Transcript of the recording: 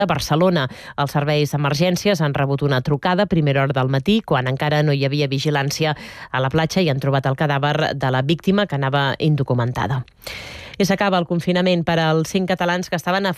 A Barcelona, els serveis d'emergències han rebut una trucada a primera hora del matí, quan encara no hi havia vigilància a la platja i han trobat el cadàver de la víctima, que anava indocumentada. I s'acaba el confinament per als 5 catalans que estaven